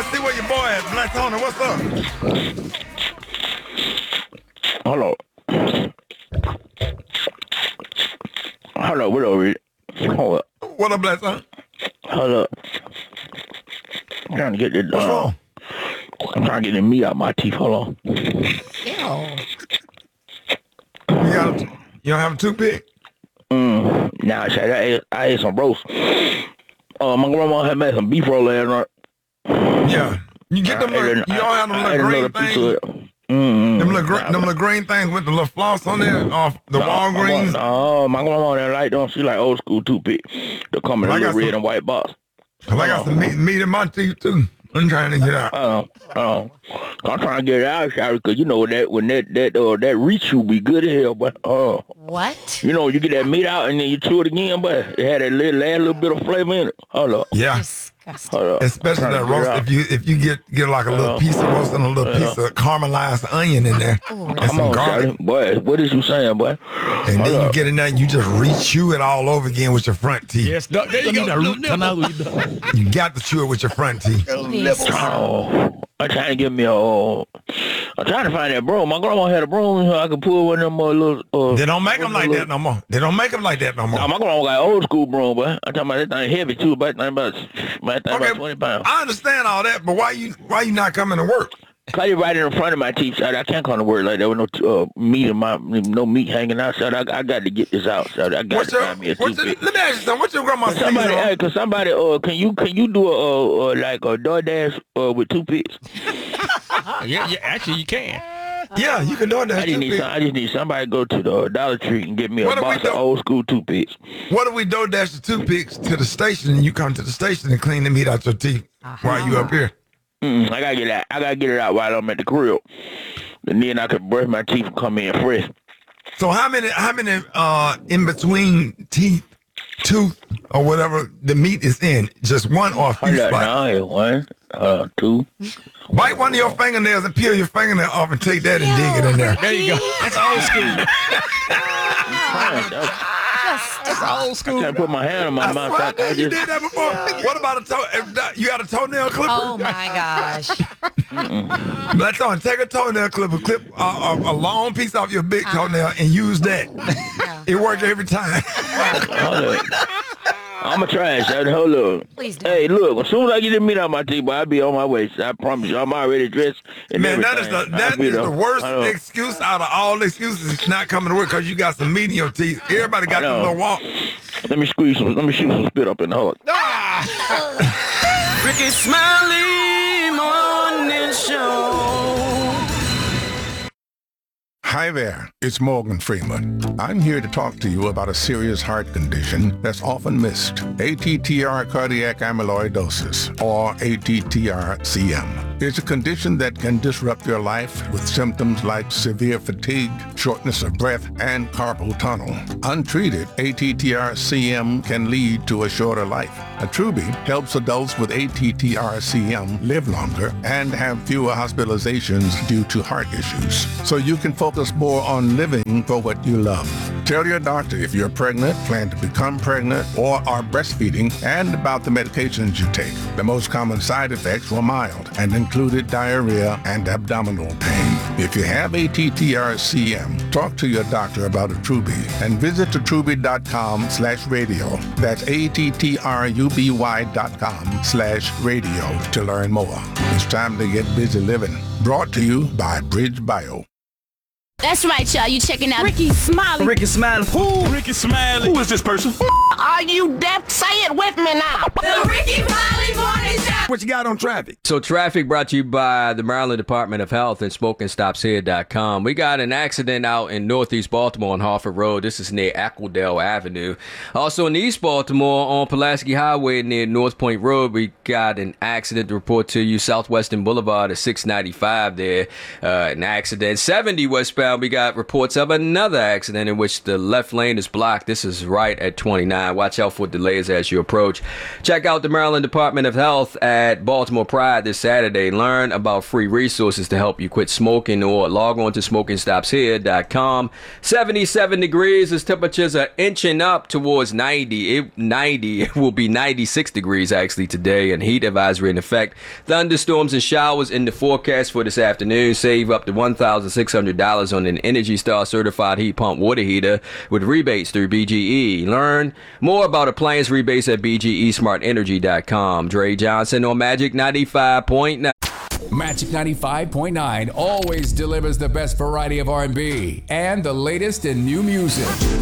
see where your boy at. Black Tony, what's up? Hello. Hello, what over it? Hold up. What up, Black Tony? Hold up. I'm trying to get this. What's wrong? I'm trying to get the meat out my teeth. Hold on. You don't have a toothpick? Nah, I ate some roast. My grandma had made some beef roll last night. Yeah. You get them little, you don't have them little green things? Them little green things with the little floss on there off the Walgreens? Oh, my grandma didn't like them. She like old school toothpick. They come in a little red and white box. Cause I got some meat in my teeth too. I'm trying to get out. I'm trying to get it out, Shari, because you know that when that reach you be good as hell, but what? You know, you get that meat out and then you chew it again, but it had a little bit of flavor in it. Hold up. Yeah. Especially that roast. If you get like a little piece of roast and a little piece of caramelized onion in there, and some garlic. Boy, what is you saying, boy? And then you get in there and you just re-chew it all over again with your front teeth. Yes, there you go. You got to chew it with your front teeth. I'm trying to get me I'm trying to find that broom. My grandma had a broom so I could pull one of them little. They don't make them like that no more. They don't make them like that no more. No, my grandma got old school broom, boy. I'm talking about that thing heavy too, but about 20 pounds. I understand all that, but why you not coming to work? Cause you right in front of my teeth, so I can't come to work like that with no meat no meat hanging out. So I got to get this out. So I got to find me a toothpick. Let me ask you something. What's your grandma saying? Somebody, can you do a DoorDash with toothpicks? Yeah, actually you can. Yeah, you can DoorDash. I just need somebody to go to the Dollar Tree and get me a box of old school toothpicks. What if we DoorDash the toothpicks to the station and you come to the station and clean the meat out your teeth while you up here? I gotta get it out while I'm at the crib, and then I can brush my teeth and come in fresh. So how many in between tooth or whatever the meat is in? Just one or a few spots? 1, 2. Bite one of your fingernails and peel your fingernail off and take that and dig it in there. There you go. That's old school. That's old school. I can't put my hand on my mouth. You did that before. What about you got a toenail clipper? Oh my gosh. Let's take a toenail clipper, clip a long piece off your big toenail and use that. It works every time. I'm going to try it, Shawty. Hold up. Please don't. Hey, look, as soon as I get the meat out my teeth, boy, I'll be on my way. I promise you, I'm already dressed. Man, that is the worst excuse out of all excuses not coming to work because you got some meat in your teeth. Everybody got them little walk. Let me shoot some spit up in the hole. Ricky Smiley Morning Show. Hi there, it's Morgan Freeman. I'm here to talk to you about a serious heart condition that's often missed. ATTR cardiac amyloidosis, or ATTR-CM. It's a condition that can disrupt your life with symptoms like severe fatigue, shortness of breath, and carpal tunnel. Untreated, ATTR-CM can lead to a shorter life. Attruby helps adults with ATTR-CM live longer and have fewer hospitalizations due to heart issues, so you can focus more on living for what you love. Tell your doctor if you're pregnant, plan to become pregnant, or are breastfeeding, and about the medications you take. The most common side effects were mild and included diarrhea and abdominal pain. If you have ATTR-CM, talk to your doctor about Attruby and visit attruby.com/radio. That's ATTRUBY.com/radio to learn more. It's time to get busy living. Brought to you by Bridge Bio. That's right, y'all. You checking out Ricky Smiley. Ricky Smiley. Who? Ricky Smiley. Who is this person? Are you deaf? Say it with me now. the Ricky Smiley Morning Show. What you got on traffic? So traffic brought to you by the Maryland Department of Health and SmokingStopsHere.com. We got an accident out in Northeast Baltimore on Harford Road. This is near Aquadale Avenue. Also in East Baltimore on Pulaski Highway near North Point Road, we got an accident to report to you. Southwestern Boulevard at 695 there. An accident. 70 westbound southbound, we got reports of another accident in which the left lane is blocked. This is right at 29. Watch out for delays as you approach. Check out the Maryland Department of Health at Baltimore Pride this Saturday. Learn about free resources to help you quit smoking, or log on to smokingstopshere.com. 77 degrees as temperatures are inching up towards 90. It will be 96 degrees actually today, and heat advisory in effect. Thunderstorms and showers in the forecast for this afternoon. Save up to $1,600 on an Energy Star certified heat pump water heater with rebates through BGE. Learn more about appliance rebates at BGESmartEnergy.com. Dre Johnson on Magic 95.9. Magic 95.9 always delivers the best variety of R&B and the latest in new music.